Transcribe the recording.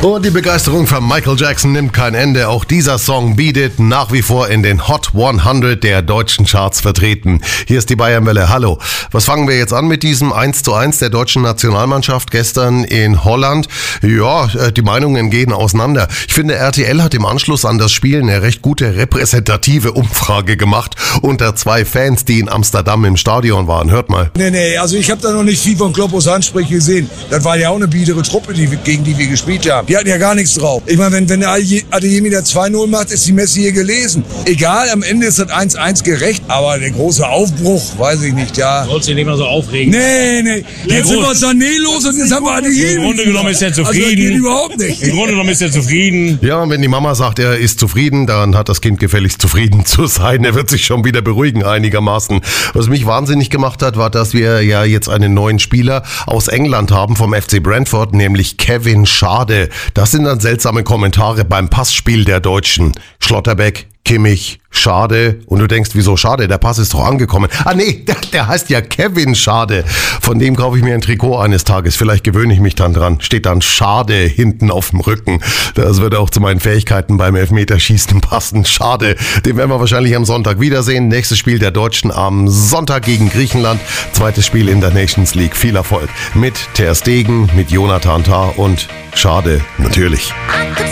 Und die Begeisterung von Michael Jackson nimmt kein Ende. Auch dieser Song bietet nach wie vor in den Hot 100 der deutschen Charts vertreten. Hier ist die Bayernwelle. Hallo. Was fangen wir jetzt an mit diesem 1:1 der deutschen Nationalmannschaft gestern in Holland? Ja, die Meinungen gehen auseinander. Ich finde, RTL hat im Anschluss an das Spiel eine recht gute repräsentative Umfrage gemacht unter 2 Fans, die in Amsterdam im Stadion waren. Hört mal. Nee, also ich habe da noch nicht viel von Kloppos Ansprüche gesehen. Das war ja auch eine biedere Truppe, gegen die wir gespielt haben. Die hatten ja gar nichts drauf. Ich meine, wenn der Adeyemi der 2-0 macht, ist die Messe hier gelesen. Egal, am Ende ist das 1:1 gerecht, aber der große Aufbruch, weiß ich nicht, ja. Sollst du nicht mehr so aufregen. Nee. Jetzt sind wir Sané los und jetzt haben wir Adeyemi. Im Grunde genommen ist er zufrieden. Also, das geht überhaupt nicht. Im Grunde genommen ist er zufrieden. Ja, und wenn die Mama sagt, er ist zufrieden, dann hat das Kind gefälligst zufrieden zu sein. Er wird sich schon wieder beruhigen einigermaßen. Was mich wahnsinnig gemacht hat, war, dass wir ja jetzt einen neuen Spieler aus England haben vom FC Brentford, nämlich Kevin Schade. Das sind dann seltsame Kommentare beim Passspiel der Deutschen. Schlotterbeck, Kimmich, Schade. Und du denkst, wieso Schade? Der Pass ist doch angekommen. Ah nee, der heißt ja Kevin Schade. Von dem kaufe ich mir ein Trikot eines Tages. Vielleicht gewöhne ich mich dann dran. Steht dann Schade hinten auf dem Rücken. Das würde auch zu meinen Fähigkeiten beim Elfmeterschießen passen. Schade. Den werden wir wahrscheinlich am Sonntag wiedersehen. Nächstes Spiel der Deutschen am Sonntag gegen Griechenland. Zweites Spiel in der Nations League. Viel Erfolg. Mit Ter Stegen, mit Jonathan Tah und Schade natürlich.